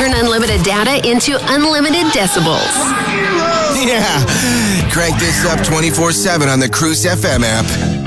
Turn unlimited data into unlimited decibels. Yeah. Crank this up 24/7 on the Cruise FM app.